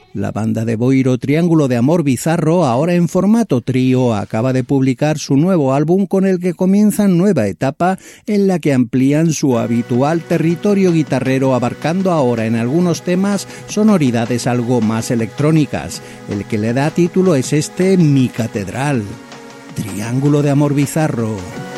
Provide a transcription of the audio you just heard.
La banda de boiro Triángulo de Amor Bizarro, ahora en formato trío, acaba de publicar su nuevo álbum con el que comienzan nueva etapa en la que amplían su habitual territorio guitarrero, abarcando ahora en algunos temas sonoridades algo más electrónicas. El que le da título es este Mi Catedral. Triángulo de Amor Bizarro.